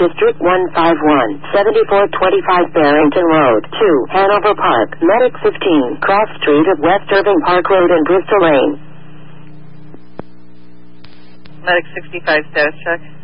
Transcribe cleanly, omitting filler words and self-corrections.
District 151, 7425 Barrington Road, 2, Hanover Park, Medic 15, Cross Street of West Irving Park Road and Bristol Lane. Medic 65, status check.